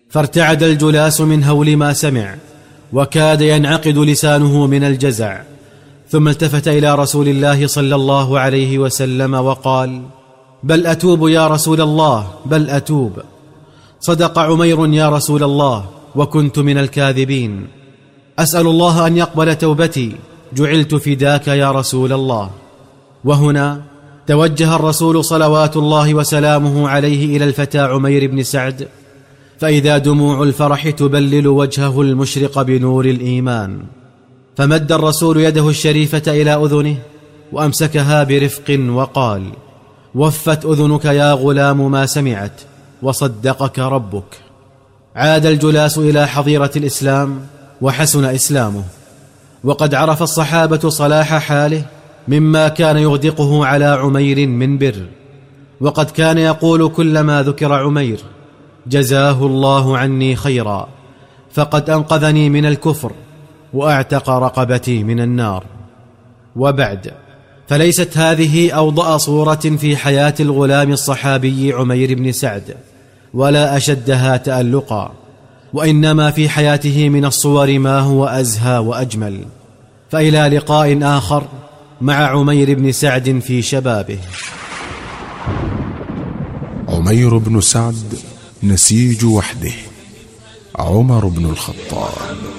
فارتعد الجلاس من هول ما سمع، وكاد ينعقد لسانه من الجزع، ثم التفت إلى رسول الله صلى الله عليه وسلم وقال: بل أتوب يا رسول الله، بل أتوب. صدق عمير يا رسول الله، وكنت من الكاذبين. أسأل الله أن يقبل توبتي، جعلت فداك يا رسول الله. وهنا توجه الرسول صلوات الله وسلامه عليه إلى الفتى عمير بن سعد، فإذا دموع الفرح تبلل وجهه المشرق بنور الإيمان، فمد الرسول يده الشريفة إلى أذنه وأمسكها برفق وقال: وفت أذنك يا غلام ما سمعت، وصدقك ربك. عاد الجلاس إلى حظيرة الإسلام وحسن إسلامه، وقد عرف الصحابة صلاح حاله مما كان يغدقه على عمير من بر، وقد كان يقول كلما ذكر عمير: جزاه الله عني خيرا، فقد أنقذني من الكفر وأعتق رقبتي من النار. وبعد، فليست هذه أوضأ صورة في حياة الغلام الصحابي عمير بن سعد، ولا أشدها تألقا، وإنما في حياته من الصور ما هو أزهى وأجمل. فإلى لقاء آخر مع عمير بن سعد في شبابه. عمير بن سعد نسيج وحده، عمر بن الخطاب.